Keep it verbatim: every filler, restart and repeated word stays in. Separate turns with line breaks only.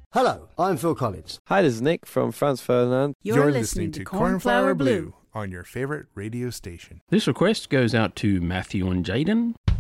Hello, I'm Phil Collins.
Hi, this is Nick from Franz Ferdinand.
You're, You're listening, listening to Cornflower Blue
on your favorite radio station.
This request goes out to Matthew and Jaden.